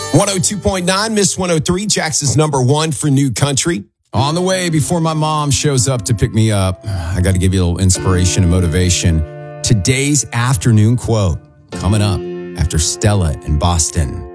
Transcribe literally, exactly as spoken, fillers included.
one oh two point nine, Miss one oh three, Jackson's number one for new country. On the way, before my mom shows up to pick me up, I got to give you a little inspiration and motivation. Today's afternoon quote coming up after Stella in Boston.